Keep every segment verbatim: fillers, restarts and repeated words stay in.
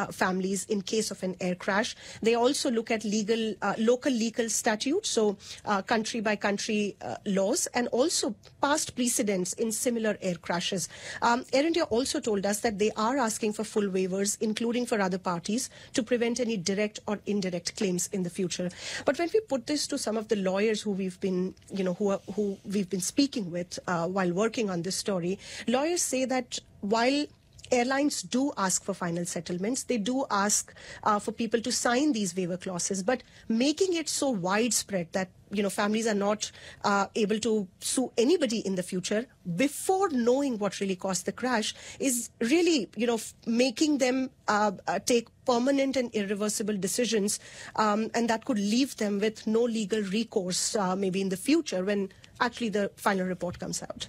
uh, families in case of an air crash. They also look at legal, uh, local legal statutes, so uh, country by country uh, laws, and also past precedents in similar air crashes. Um, Air India also told us that they are asking for full waivers, including for other parties, to prevent any direct or indirect claims in the future. But when we put this to some of the lawyers who we've been, you know, who, are, who we've been speaking with uh, while working on this story, lawyers say that while airlines do ask for final settlements, they do ask uh, for people to sign these waiver clauses, but making it so widespread that, you know, families are not uh, able to sue anybody in the future before knowing what really caused the crash is really, you know, f making them uh, uh, take permanent and irreversible decisions, um, and that could leave them with no legal recourse uh, maybe in the future when actually the final report comes out.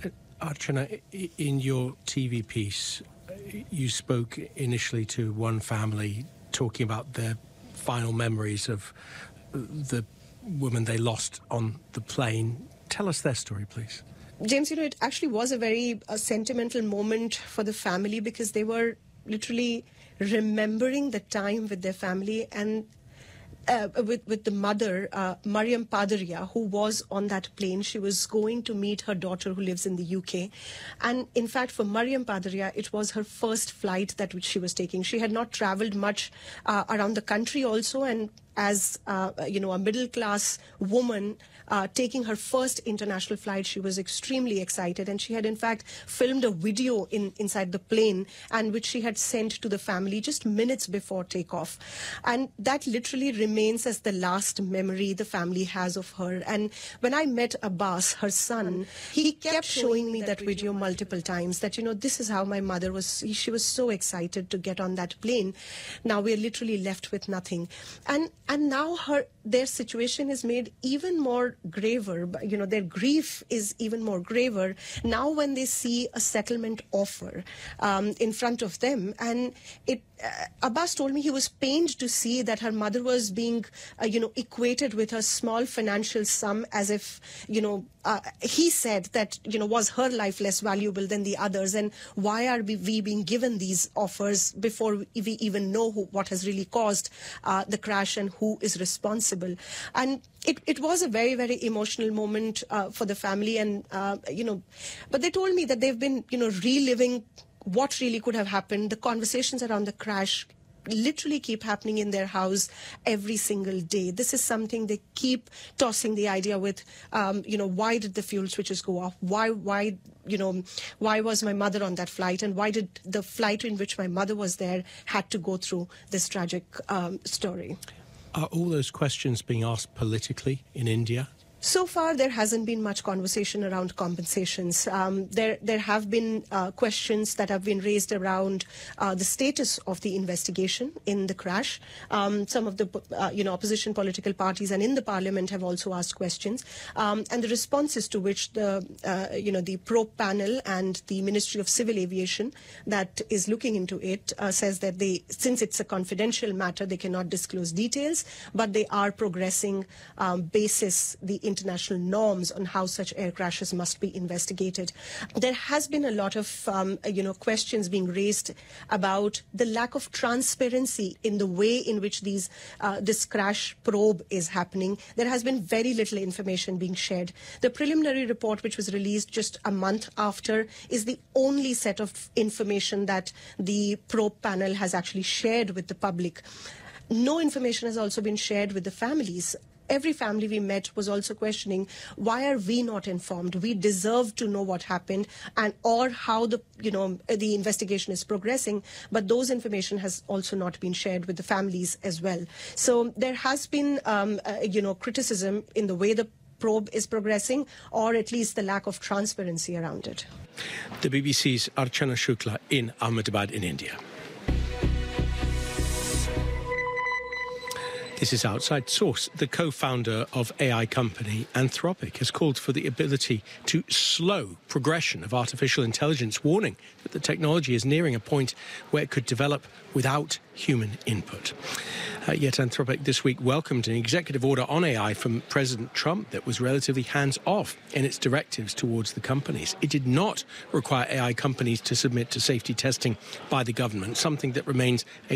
Archana, in your T V piece, you spoke initially to one family talking about their final memories of the woman they lost on the plane. Tell us their story, please. James, you know, it actually was a very uh, sentimental moment for the family because they were literally remembering the time with their family and Uh, with, with the mother, uh, Mariam Padaria, who was on that plane. She was going to meet her daughter who lives in the U K. And in fact, for Mariam Padaria, it was her first flight that which she was taking. She had not traveled much uh, around the country also, and as uh, you know, a middle-class woman uh, taking her first international flight, she was extremely excited, and she had in fact filmed a video in inside the plane, and which she had sent to the family just minutes before takeoff. And that literally remains as the last memory the family has of her. And when I met Abbas, her son, he kept showing me that video multiple times, that, you know, this is how my mother was. She was so excited to get on that plane. Now we're literally left with nothing. And And now her their situation is made even more graver. You know, their grief is even more graver now when they see a settlement offer um, in front of them. And it, uh, Abbas told me he was pained to see that her mother was being, uh, you know, equated with a small financial sum, as if, you know, uh, he said that, you know, was her life less valuable than the others, and why are we, we being given these offers before we even know who, what has really caused uh, the crash and who is responsible. And it, it was a very, very emotional moment uh, for the family. And, uh, you know, but they told me that they've been, you know, reliving what really could have happened. The conversations around the crash literally keep happening in their house every single day. This is something they keep tossing the idea with, um, you know, why did the fuel switches go off? Why, why, you know, why was my mother on that flight? And why did the flight in which my mother was there had to go through this tragic um, story? Are all those questions being asked politically in India? So far, there hasn't been much conversation around compensations. Um, there, there have been uh, questions that have been raised around uh, the status of the investigation in the crash. Um, some of the, uh, you know, opposition political parties and in the parliament have also asked questions, um, and the responses to which the, uh, you know, the probe panel and the Ministry of Civil Aviation that is looking into it uh, says that they, since it's a confidential matter, they cannot disclose details, but they are progressing um, basis the international norms on how such air crashes must be investigated. There has been a lot of, um, you know, questions being raised about the lack of transparency in the way in which these uh, this crash probe is happening. There has been very little information being shared. The preliminary report, which was released just a month after, is the only set of information that the probe panel has actually shared with the public. No information has also been shared with the families. Every family we met was also questioning, why are we not informed? We deserve to know what happened and or how the, you know, the investigation is progressing. But those information has also not been shared with the families as well. So there has been, um, uh, you know, criticism in the way the probe is progressing, or at least the lack of transparency around it. The B B C's Archana Shukla in Ahmedabad in India. This is Outside Source. The co-founder of A I company Anthropic has called for the ability to slow progression of artificial intelligence, warning that the technology is nearing a point where it could develop without human input. Uh, yet Anthropic this week welcomed an executive order on A I from President Trump that was relatively hands-off in its directives towards the companies. It did not require A I companies to submit to safety testing by the government, something that remains a